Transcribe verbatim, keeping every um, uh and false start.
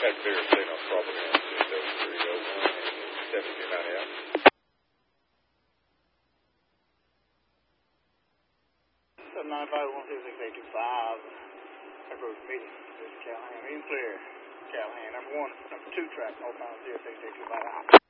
had beer sitting on property on six oh three oh one and seventeen ninety-eight. seven nine five one six six eight two five. Approach meeting. This is Callahan. In clear. Callahan. Number one. Number two track. Northbound zero six eight two five.